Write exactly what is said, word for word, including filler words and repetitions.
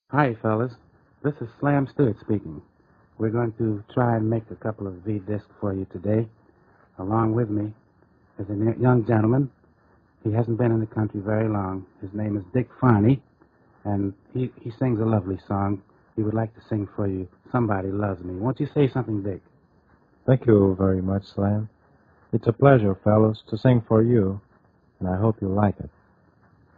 Hi, fellas. This is Slam Stewart speaking. We're going to try and make a couple of V discs for you today. Along with me is a n- young gentleman. He hasn't been in the country very long. His name is Dick Farney, and he, he sings a lovely song. He would like to sing for you, Somebody Loves Me. Won't you say something, Dick? Thank you very much, Slam. It's a pleasure, fellows, to sing for you, and I hope you like it.